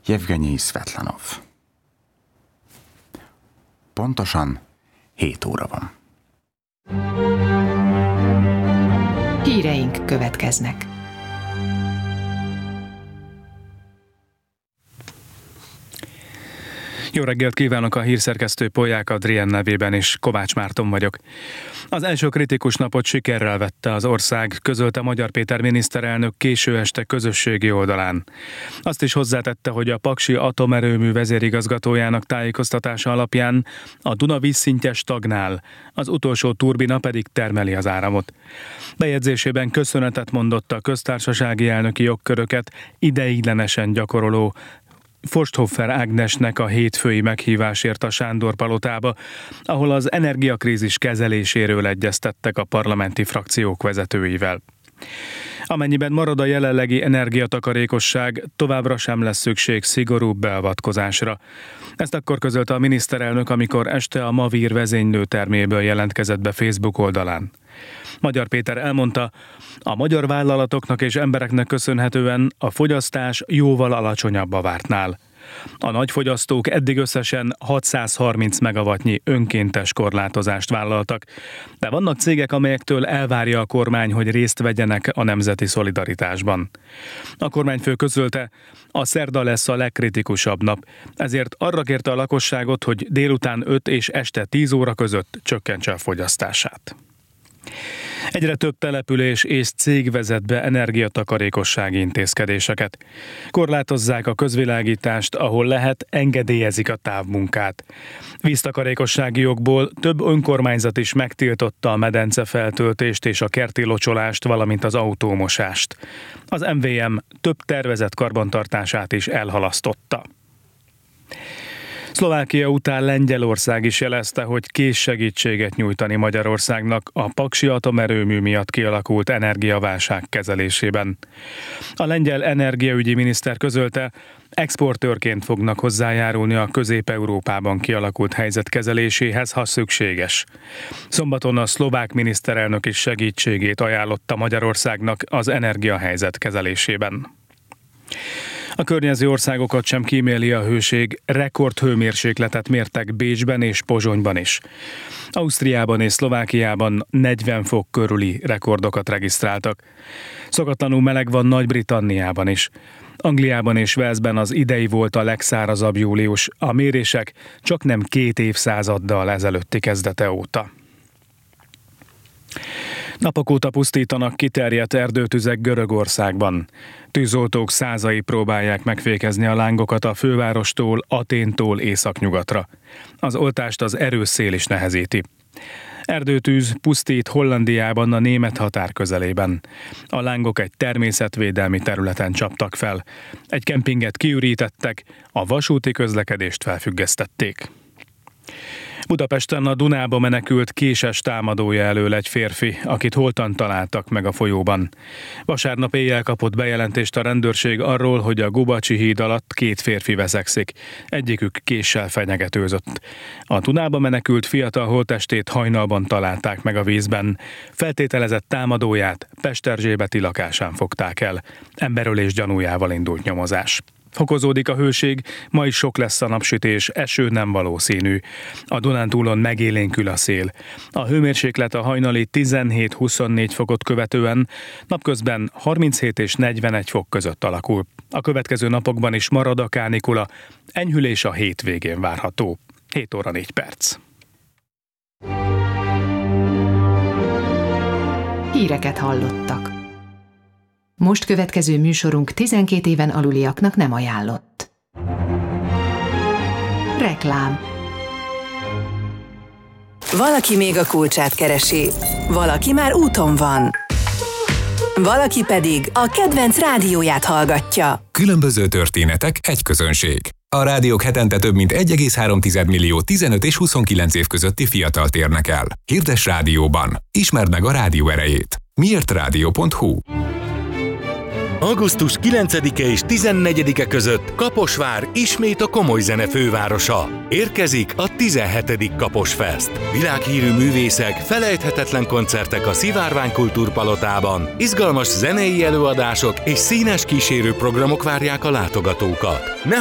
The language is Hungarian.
Jevgenyij Szvetlanov. Pontosan 7 óra van. Híreink következnek. Jó reggelt kívánok, a hírszerkesztő Polyák Adrien nevében is, Kovács Márton vagyok. Az első kritikus napot sikerrel vette az ország, közölte Magyar Péter miniszterelnök késő este közösségi oldalán. Azt is hozzátette, hogy a Paksi atomerőmű vezérigazgatójának tájékoztatása alapján a Duna vízszintje stagnál, az utolsó turbina pedig termeli az áramot. Bejegyzésében köszönetet mondott a köztársasági elnöki jogköröket ideiglenesen gyakoroló Forsthofer Ágnesnek a hétfői meghívásért a Sándor palotába, ahol az energiakrízis kezeléséről egyeztettek a parlamenti frakciók vezetőivel. Amennyiben marad a jelenlegi energiatakarékosság, továbbra sem lesz szükség szigorúbb beavatkozásra. Ezt akkor közölte a miniszterelnök, amikor este a Mavír vezénylőterméből jelentkezett be Facebook oldalán. Magyar Péter elmondta, a magyar vállalatoknak és embereknek köszönhetően a fogyasztás jóval alacsonyabb a vártnál. A nagyfogyasztók eddig összesen 630 megawattnyi önkéntes korlátozást vállaltak, de vannak cégek, amelyektől elvárja a kormány, hogy részt vegyenek a nemzeti szolidaritásban. A kormányfő közölte, a szerda lesz a legkritikusabb nap, ezért arra kérte a lakosságot, hogy délután 5 és este 10 óra között csökkentse a fogyasztását. Egyre több település és cég vezet be energiatakarékossági intézkedéseket. Korlátozzák a közvilágítást, ahol lehet, engedélyezik a távmunkát. Víztakarékossági okból több önkormányzat is megtiltotta a medencefeltöltést és a kerti locsolást, valamint az autómosást. Az MVM több tervezett karbantartását is elhalasztotta. Szlovákia után Lengyelország is jelezte, hogy kész segítséget nyújtani Magyarországnak a Paksi atomerőmű miatt kialakult energiaválság kezelésében. A lengyel energiaügyi miniszter közölte, exportőrként fognak hozzájárulni a Közép-Európában kialakult helyzet kezeléséhez, ha szükséges. Szombaton a szlovák miniszterelnök is segítségét ajánlotta Magyarországnak az energiahelyzet kezelésében. A környező országokat sem kíméli a hőség, rekordhőmérsékletet mértek Bécsben és Pozsonyban is. Ausztriában és Szlovákiában 40 fok körüli rekordokat regisztráltak. Szokatlanul meleg van Nagy-Britanniában is. Angliában és Walesben az idei volt a legszárazabb július, a mérések csak nem 2 évszázaddal ezelőtti kezdete óta. Napok óta pusztítanak kiterjedt erdőtüzek Görögországban. Tűzoltók százai próbálják megfékezni a lángokat a fővárostól, Athéntól északnyugatra. Az oltást az erős szél is nehezíti. Erdőtűz pusztít Hollandiában a német határ közelében. A lángok egy természetvédelmi területen csaptak fel. Egy kempinget kiürítettek, a vasúti közlekedést felfüggesztették. Budapesten a Dunába menekült késes támadója elől egy férfi, akit holtan találtak meg a folyóban. Vasárnap éjjel kapott bejelentést a rendőrség arról, hogy a Gubacsi híd alatt 2 férfi veszekszik. Egyikük késsel fenyegetőzött. A Dunába menekült fiatal holttestét hajnalban találták meg a vízben. Feltételezett támadóját pesterzsébeti lakásán fogták el. Emberölés gyanújával indult nyomozás. Fokozódik a hőség, ma is sok lesz a napsütés, eső nem valószínű. A Dunántúlon megélénkül a szél. A hőmérséklet a hajnali 17-24 fokot követően napközben 37 és 41 fok között alakul. A következő napokban is marad a kánikula, enyhülés a hétvégén várható. 7 óra 4 perc. Híreket hallottak. Most következő műsorunk 12 éven aluliaknak nem ajánlott. Reklám. Valaki még a kulcsát keresi, valaki már úton van, valaki pedig a kedvenc rádióját hallgatja. Különböző történetek, egy közönség. A rádiók hetente több mint 1,3 millió 15 és 29 év közötti fiatalt érnek el. Hirdess rádióban. Ismerd meg a rádió erejét. miértrádió.hu. Augusztus 9-e és 14-e között Kaposvár ismét a komoly zene fővárosa. Érkezik a 17. Kaposfest. Világhírű művészek, felejthetetlen koncertek a Szivárvány Kultúrpalotában, izgalmas zenei előadások és színes kísérő programok várják a látogatókat. Ne